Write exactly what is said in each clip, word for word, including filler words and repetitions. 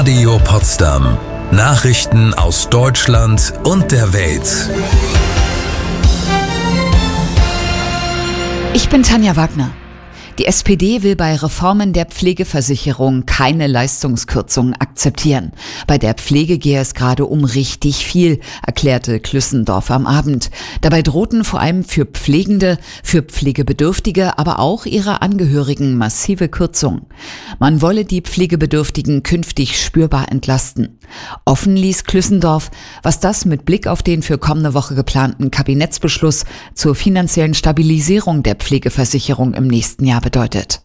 Radio Potsdam. Nachrichten aus Deutschland und der Welt. Ich bin Tanja Wagner. Die S P D will bei Reformen der Pflegeversicherung keine Leistungskürzungen akzeptieren. Bei der Pflege gehe es gerade um richtig viel, erklärte Klüssendorf am Abend. Dabei drohten vor allem für Pflegende, für Pflegebedürftige, aber auch ihre Angehörigen massive Kürzungen. Man wolle die Pflegebedürftigen künftig spürbar entlasten. Offen ließ Klüssendorf, was das mit Blick auf den für kommende Woche geplanten Kabinettsbeschluss zur finanziellen Stabilisierung der Pflegeversicherung im nächsten Jahr bedeutet.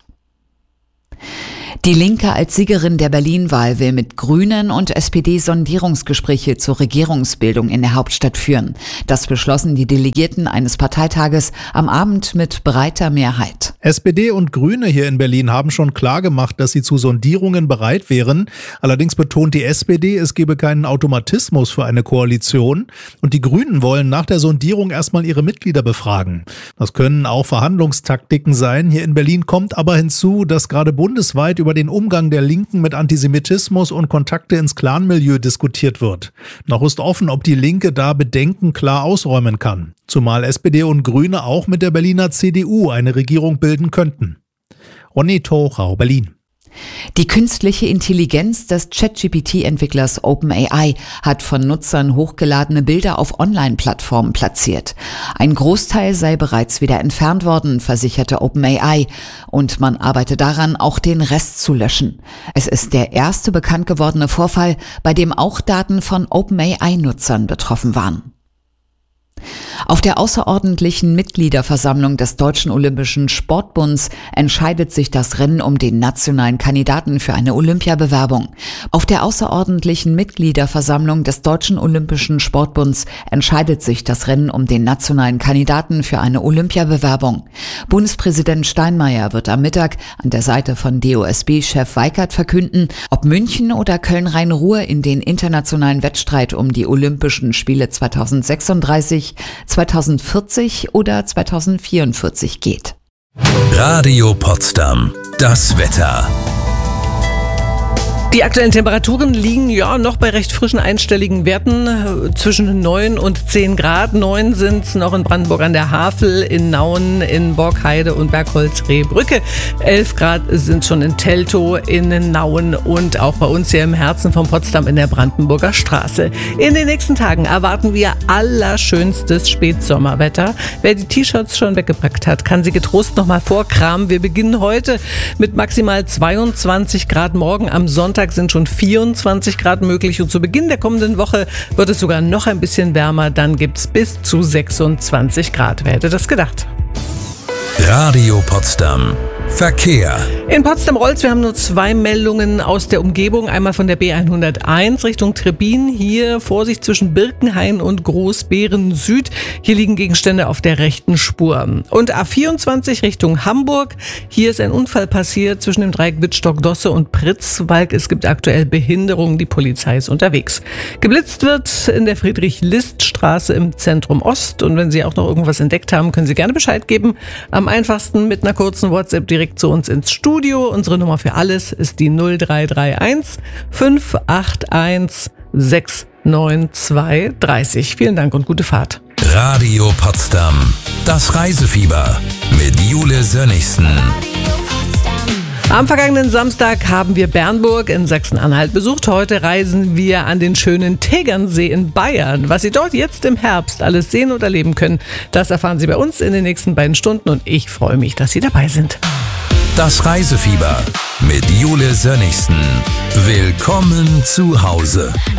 Die Linke als Siegerin der Berlin-Wahl will mit Grünen und S P D Sondierungsgespräche zur Regierungsbildung in der Hauptstadt führen. Das beschlossen die Delegierten eines Parteitages am Abend mit breiter Mehrheit. S P D und Grüne hier in Berlin haben schon klargemacht, dass sie zu Sondierungen bereit wären. Allerdings betont die S P D, es gebe keinen Automatismus für eine Koalition. Und die Grünen wollen nach der Sondierung erstmal ihre Mitglieder befragen. Das können auch Verhandlungstaktiken sein. Hier in Berlin kommt aber hinzu, dass gerade bundesweit über den Umgang der Linken mit Antisemitismus und Kontakte ins Clanmilieu diskutiert wird. Noch ist offen, ob die Linke da Bedenken klar ausräumen kann. Zumal S P D und Grüne auch mit der Berliner C D U eine Regierung bilden könnten. Ronny Thorau, Berlin. Die künstliche Intelligenz des ChatG P T-Entwicklers OpenAI hat von Nutzern hochgeladene Bilder auf Online-Plattformen platziert. Ein Großteil sei bereits wieder entfernt worden, versicherte OpenAI, und man arbeite daran, auch den Rest zu löschen. Es ist der erste bekannt gewordene Vorfall, bei dem auch Daten von OpenAI-Nutzern betroffen waren. Auf der außerordentlichen Mitgliederversammlung des Deutschen Olympischen Sportbunds entscheidet sich das Rennen um den nationalen Kandidaten für eine Olympiabewerbung. Auf der außerordentlichen Mitgliederversammlung des Deutschen Olympischen Sportbunds entscheidet sich das Rennen um den nationalen Kandidaten für eine Olympiabewerbung. Bundespräsident Steinmeier wird am Mittag an der Seite von D O S B-Chef Weikert verkünden, ob München oder Köln-Rhein-Ruhr in den internationalen Wettstreit um die Olympischen Spiele zweitausendsechsunddreißig, zweitausendvierzig oder zweitausendvierundvierzig geht. Radio Potsdam. Das Wetter. Die aktuellen Temperaturen liegen ja noch bei recht frischen einstelligen Werten, zwischen neun und zehn Grad. neun sind es noch in Brandenburg an der Havel, in Nauen, in Borkheide und Bergholz-Rehbrücke. elf Grad sind schon in Teltow, in Nauen und auch bei uns hier im Herzen von Potsdam in der Brandenburger Straße. In den nächsten Tagen erwarten wir allerschönstes Spätsommerwetter. Wer die T-Shirts schon weggepackt hat, kann sie getrost noch mal vorkramen. Wir beginnen heute mit maximal zweiundzwanzig Grad. Morgen am Sonntag sind schon vierundzwanzig Grad möglich und zu Beginn der kommenden Woche wird es sogar noch ein bisschen wärmer. Dann gibt es bis zu sechsundzwanzig Grad. Wer hätte das gedacht? Radio Potsdam. Verkehr. In Potsdam-Rolz, wir haben nur zwei Meldungen aus der Umgebung. Einmal von der B hunderteins Richtung Trebbin. Hier Vorsicht zwischen Birkenhain und Großbeeren Süd. Hier liegen Gegenstände auf der rechten Spur. Und A vierundzwanzig Richtung Hamburg. Hier ist ein Unfall passiert zwischen dem Dreieck Wittstock-Dosse und Pritzwalk. Es gibt aktuell Behinderungen. Die Polizei ist unterwegs. Geblitzt wird in der Friedrich-List-Straße im Zentrum Ost. Und wenn Sie auch noch irgendwas entdeckt haben, können Sie gerne Bescheid geben. Am einfachsten mit einer kurzen WhatsApp direkt zu uns ins Studio. Unsere Nummer für alles ist die null drei drei eins fünf acht eins sechs neun zwei drei null. Vielen Dank und gute Fahrt. Radio Potsdam. Das Reisefieber mit Jule Sönnigsen. Am vergangenen Samstag haben wir Bernburg in Sachsen-Anhalt besucht. Heute reisen wir an den schönen Tegernsee in Bayern. Was Sie dort jetzt im Herbst alles sehen und erleben können, das erfahren Sie bei uns in den nächsten beiden Stunden und ich freue mich, dass Sie dabei sind. Das Reisefieber mit Jule Sönnigsen. Willkommen zu Hause.